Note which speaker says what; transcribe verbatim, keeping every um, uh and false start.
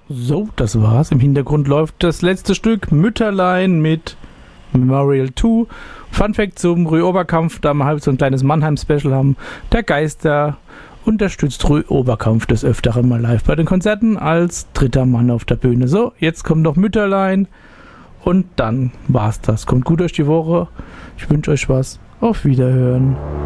Speaker 1: So, das war's. Im Hintergrund läuft das letzte Stück Mütterlein mit Memorial zwei. Fun Fact zum Rüh-Oberkampf, da wir halt so ein kleines Mannheim-Special haben. Der Geister unterstützt Rüh-Oberkampf des Öfteren mal live bei den Konzerten als dritter Mann auf der Bühne. So, jetzt kommt noch Mütterlein und dann war's das. Kommt gut durch die Woche. Ich wünsche euch was. Auf Wiederhören.